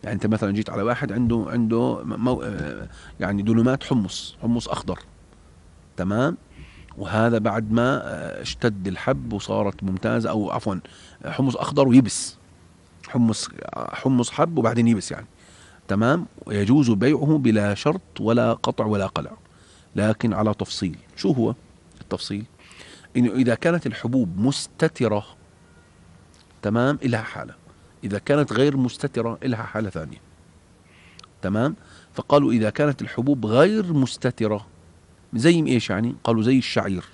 يعني انت مثلا جيت على واحد عنده يعني دونمات حمص اخضر، تمام، وهذا بعد ما اشتد الحب وصارت ممتازة، او عفوا حمص اخضر ويبس، حمص حب وبعدين يبس يعني، تمام، ويجوز بيعه بلا شرط ولا قطع ولا قلع، لكن على تفصيل. شو هو التفصيل؟ انه اذا كانت الحبوب مستترة، تمام، إلها حالة، اذا كانت غير مستترة إلها حالة ثانية، تمام. فقالوا اذا كانت الحبوب غير مستترة، زي ايش يعني؟ قالوا زي الشعير.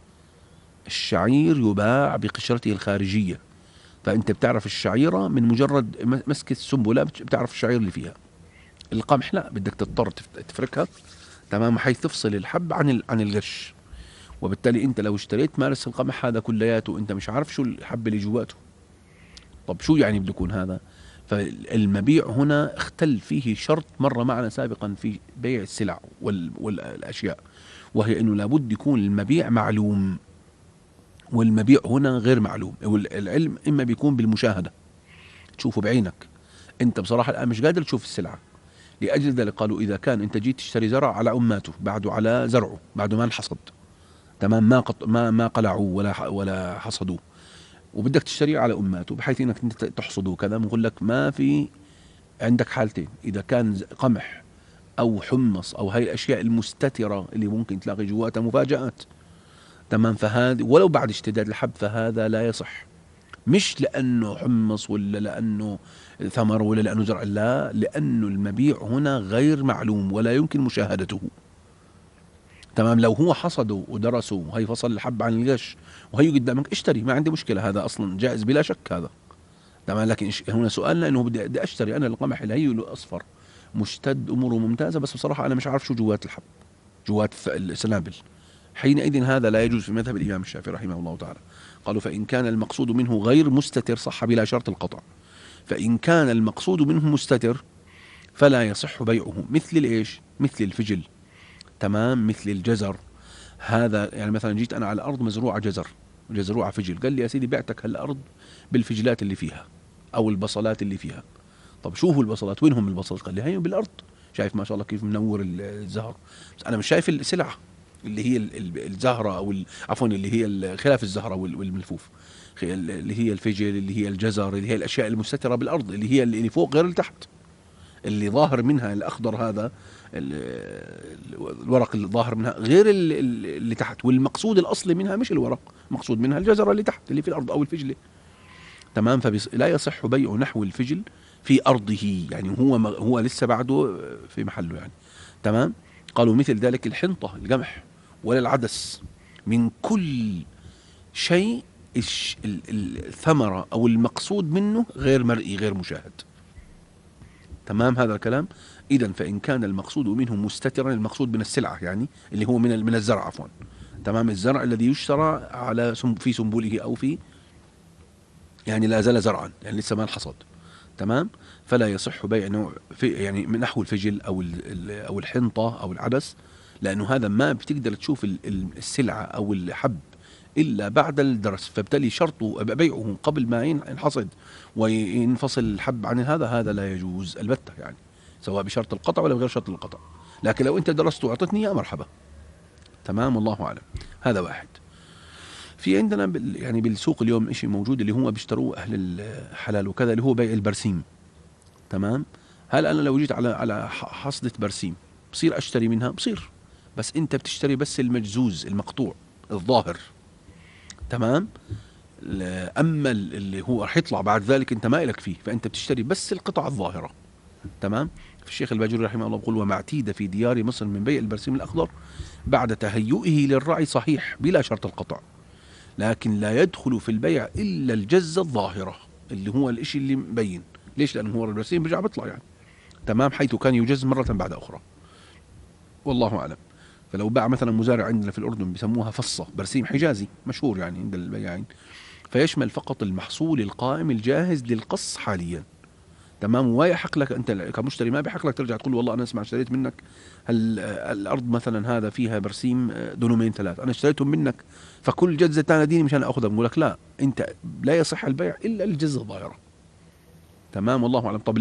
الشعير يباع بقشرته الخارجية، فانت بتعرف الشعيرة من مجرد مسكة السنبلة، بتعرف الشعير اللي فيها. القمح لا، بدك تضطر تفركها، تمام، حيث تفصل الحب عن القش، وبالتالي انت لو اشتريت مارس القمح هذا كلياته انت مش عارف شو الحب اللي جواته. طب شو يعني بده يكون هذا؟ فالمبيع هنا اختل فيه شرط مر معنا سابقا في بيع السلع والاشياء، وهي انه لابد يكون المبيع معلوم، والمبيع هنا غير معلوم. والعلم اما بيكون بالمشاهده، تشوفه بعينك. انت بصراحه الان مش قادر تشوف السلعه، لاجل ذلك قالوا اذا كان انت جيت تشتري زرع على اماته، بعده على زرعه، بعده ما انحصد، تمام، ما قلعوه ولا حصدوه، وبدك تشتريه على اماته بحيث انك انت تحصده كذا، بنقول لك ما في، عندك حالتين: اذا كان قمح او حمص او هاي الاشياء المستتره اللي ممكن تلاقي جواتها مفاجات، تمام، فهذا ولو بعد اشتداد الحب فهذا لا يصح، مش لانه حمص ولا لانه ثمر ولا لانه زرع، لا، لانه المبيع هنا غير معلوم ولا يمكن مشاهدته، تمام. لو هو حصده ودرسه وهي فصل الحب عن القش وهي قدامك اشتري، ما عندي مشكله، هذا اصلا جائز بلا شك هذا، تمام. لكن هنا سؤالنا انه بدي اشتري انا القمح الهي الاصفر مشتد اموره ممتازه، بس بصراحه انا مش عارف شو جوات الحب، جوات السنابل، حينئذ هذا لا يجوز في مذهب الامام الشافعي رحمه الله تعالى. قالوا فان كان المقصود منه غير مستتر صح بلا شرط القطع، فان كان المقصود منه مستتر فلا يصح بيعه، مثل الايش؟ مثل الفجل، تمام، مثل الجزر. هذا يعني مثلا جيت انا على ارض مزروعه جزر، مزروعه فجل، قال لي يا سيدي بعتك هالارض بالفجلات اللي فيها او البصلات اللي فيها. طب شو هو البصلات؟ وينهم البصلات؟ قال لي هي بالارض، شايف ما شاء الله كيف منور الزهر، بس انا مش شايف السلعه اللي هي الزهره او عفوا اللي هي خلاف الزهره والملفوف، اللي هي الفجل، اللي هي الجزر، اللي هي الاشياء المستتره بالارض، اللي هي اللي فوق غير اللي تحت، اللي ظاهر منها الاخضر هذا، الورق اللي ظاهر منها غير اللي تحت، والمقصود الاصلي منها مش الورق، مقصود منها الجزره اللي تحت اللي في الارض او الفجله، تمام. فلا يصح بيع نحو الفجل في ارضه، يعني هو لسه بعده في محله يعني، تمام. قالوا مثل ذلك الحنطه، القمح، ولا العدس، من كل شيء الثمره او المقصود منه غير مرئي غير مشاهد، تمام هذا الكلام. اذا فان كان المقصود منه مستترا، المقصود من السلعه يعني اللي هو من الزرع عفوا، تمام، الزرع الذي يشترى على في سنبله او في، يعني لا زال زرعا يعني لسه ما انحصد، تمام، فلا يصح بيع نوع في يعني من نحو الفجل او الحنطه او العدس، لانه هذا ما بتقدر تشوف السلعه او الحب الا بعد الدرس، فبالتالي شرطه بيعه قبل ما ينحصد وينفصل الحب عن هذا لا يجوز البتة يعني، سواء بشرط القطع ولا بغير شرط القطع. لكن لو انت درست واعطتني يا مرحبا، تمام، والله اعلم. هذا واحد. في عندنا يعني بالسوق اليوم شيء موجود اللي هو بيشتروه اهل الحلال وكذا، اللي هو بيع البرسيم، تمام. هل انا لو جيت على حصدة برسيم بصير اشتري منها؟ بصير، بس انت بتشتري بس المجزوز المقطوع الظاهر، تمام. اما اللي هو رح يطلع بعد ذلك انت ما لك فيه، فانت بتشتري بس القطع الظاهره، تمام. الشيخ الباجوري رحمه الله يقول وما اعتيد في ديار مصر من بيع البرسيم الاخضر بعد تهيئه للرعي صحيح بلا شرط القطع، لكن لا يدخل في البيع الا الجزه الظاهره اللي هو الاشي اللي مبين. ليش؟ لانه هو البرسيم بيرجع بيطلع يعني، تمام، حيث كان يجز مره بعد اخرى، والله اعلم. فلو باع مثلا مزارع عندنا في الاردن بسموها فصه، برسيم حجازي مشهور يعني عند البياعين، فيشمل فقط المحصول القائم الجاهز للقص حاليا، تمام. وما يحق لك انت كمشتري، ما بيحق لك ترجع تقول والله انا اسمع اشتريت منك الارض مثلا هذا فيها برسيم دونمين ثلاث، انا اشتريتهم منك فكل جزه تناديني مشان اخذها، بقول لك لا، انت لا يصح البيع الا الجزه الظاهره، تمام، والله اعلم. طب